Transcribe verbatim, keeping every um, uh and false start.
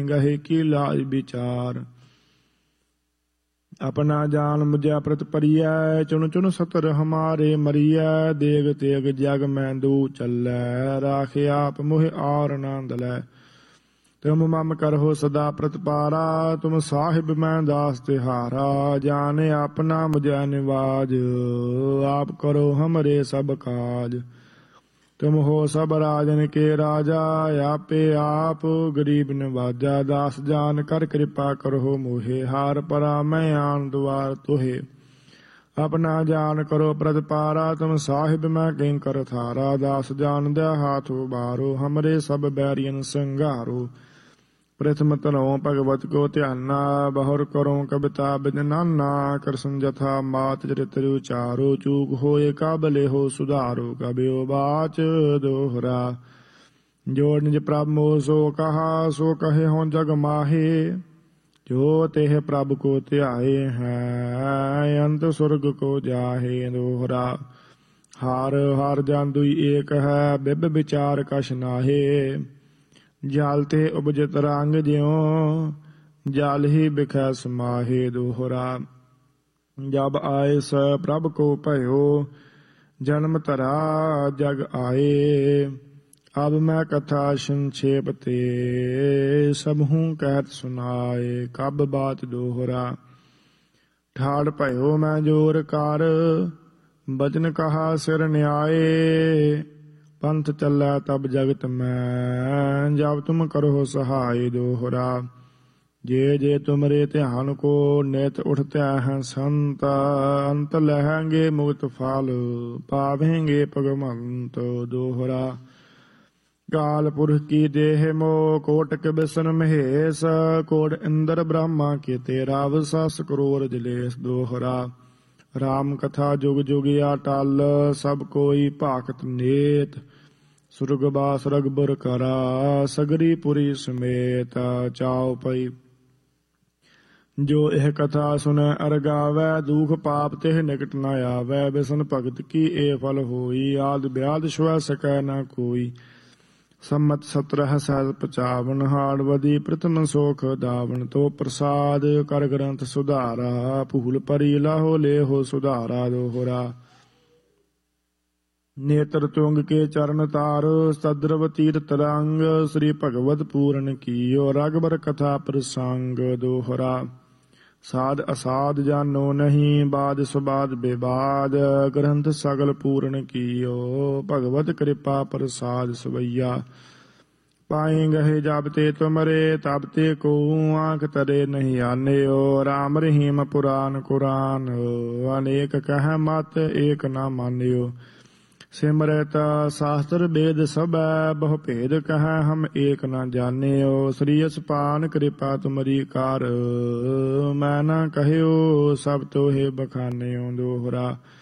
गहे की लाज विचार। अपना जान मुझा प्रत परिया चुन चुन सतर हमारे मरिया। देग तेग जग मैं दू चलै राखे आप मोह आर नंद लै। तुम मम करहो सदा प्रतिपारा तुम साहिब मैं दास तिहारा। जाने अपना मुझा निवाज आप करो हमरे सब काज। तुम हो सब राजन के राजा आपे आप गरीब नवाजा। दास जान कर कृपा करो मोहे हार परा मैं आन द्वार तोहे। अपना जान करो प्रतिपारा तुम साहिब मैं किंकर थारा। दास जान दया हाथ उबारो हमरे सब बैरियन संगारो। प्रथम तनो भगवत को ध्याना बहुर करो कविता बिद नाना। कृष्ण जथा मात चरित्र उचारो चूक होए काबले हो सुधारो। कबियो बाच दोहरा जोड़ निज प्रभ मोह सो कहा सो कहे हों जग माहे। जो तेह प्रभ को ध्याए हैं अंत स्वर्ग को जाहे दोहरा। हार हार जान दुई एक है बिब विचार कछ नाहे। जाल ते उपजत रंग ज्यों जाल ही बिखै समाहे दोहरा। जब आए स प्रभ को भयो जन्म धरा जग आए। अब मैं कथा संक्षेप ते सबहूँ कहत सुनाए। कब बात दोहरा ठाड़ भयो मैं जोर कर बचन कहा सिर न्याय। पंथ चलै तब जगत में जब तुम करो सहाय दोहरा। जे जे तुमरे ध्यान को नित उठते हैं संत। अंत लहेंगे मुक्त फल पावेंगे भगवंत दोहरा। काल पुरख की देह मोह कोटक बिसन महेश। कोट इंद्र ब्रह्मा के तेरा विसास करोड़ जलेस दोहरा। राम कथा जुग जुग अटल सब कोई भाखत नेत। सुरगवास रघुबर करा सगरी पुरी समेत। चाओ पई जो यह कथा सुनै अर गावै दुख पाप तेह निकट न आवै। बिसन भगत की ए फल होई आद ब्याद छुआ सकै न कोई। सम्मत सत्रह सहज पचावन हाड़वदी प्रथम सोख दावन। तो प्रसाद कर ग्रंथ सुधारा भूल परी लाहो लेहो सुधारा दोहरा। नेत्र तुंग के चरण तार सद्रव तीर्थ रंग। श्री भगवत पूरन कीयो रघुबर कथा प्रसंग दोहरा। साध असाध जानो नहीं बाद सुबाद विवाद। ग्रंथ सगल पूर्ण कीयो भगवत कृपा प्रसाद सवैया। पाए गहे जब ते तुमरे तब ते को आंख तरे नहीं आन्यो। राम रहीम पुराण कुरान अनेक कह मत एक न मान्यो। सिमरत शास्त्र वेद सब बहु भेद कह हम एक न जान्यो। श्री असपान कृपा तुमरी कार मैं न कहयो सब तोहे बखान्यो दोहरा।